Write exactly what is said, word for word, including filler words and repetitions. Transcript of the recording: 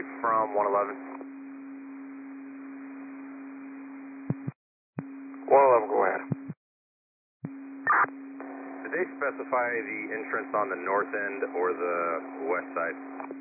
from one eleven. one eleven, go ahead. Did they specify the entrance on the north end or the west side?